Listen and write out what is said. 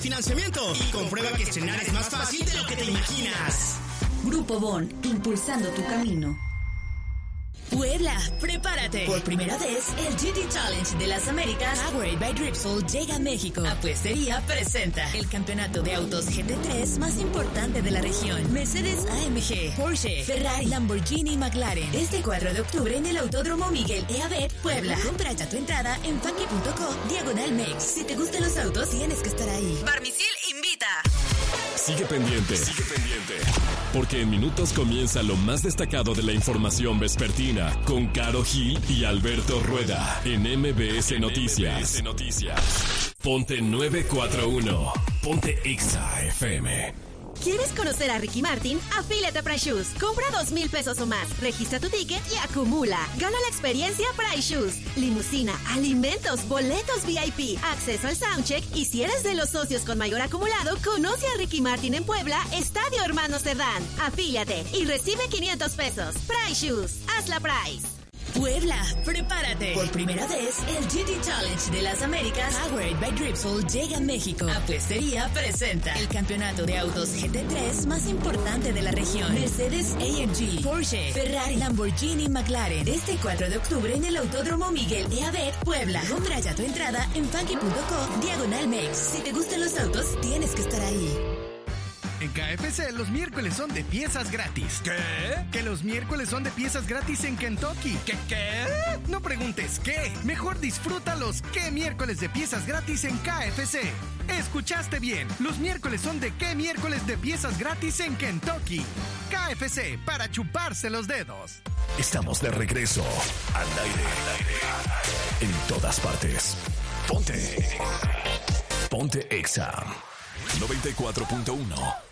financiamiento y comprueba que estrenar es más fácil de lo que te imaginas. Grupo Bon, impulsando tu camino. Puebla, prepárate. Por primera vez, el GT Challenge de las Américas, Powered by Dripsol, llega a México. Apuestería presenta el campeonato de autos GT3 más importante de la región. Mercedes AMG, Porsche, Ferrari, Lamborghini y McLaren. Este 4 de octubre en el Autódromo Miguel E. Abet, Puebla. Compra ya tu entrada en funky.co/Mex. Si te gustan los autos, tienes que estar ahí. Barmisil invita. Sigue pendiente, porque en minutos comienza lo más destacado de la información vespertina con Caro Gil y Alberto Rueda en MBS Noticias. Ponte 941, ponte Exa FM. ¿Quieres conocer a Ricky Martin? Afíliate a Price Shoes. Compra 2,000 pesos o más. Registra tu ticket y acumula. Gana la experiencia Price Shoes. Limusina, alimentos, boletos VIP, acceso al soundcheck. Y si eres de los socios con mayor acumulado, conoce a Ricky Martin en Puebla, Estadio Hermanos Cerdán. Afíliate y recibe 500 pesos. Price Shoes. Hazla Price. Puebla, prepárate. Por primera vez, el GT Challenge de las Américas, Powered by Dripsol, llega a México. Apuestería presenta el campeonato de autos GT3 más importante de la región. Mercedes AMG, Porsche, Ferrari, Lamborghini y McLaren. Este 4 de octubre en el Autódromo Miguel E. Abet, Puebla. Compra ya tu entrada en funky.co/Mex. Si te gustan los autos, tienes que estar ahí. En KFC los miércoles son de piezas gratis. ¿Qué? Que los miércoles son de piezas gratis en Kentucky. ¿Qué? No preguntes qué. Mejor disfruta los ¿qué miércoles de piezas gratis en KFC? Escuchaste bien. Los miércoles son de ¿qué miércoles de piezas gratis en Kentucky? KFC, para chuparse los dedos. Estamos de regreso al aire. En todas partes. Ponte Exa 94.1.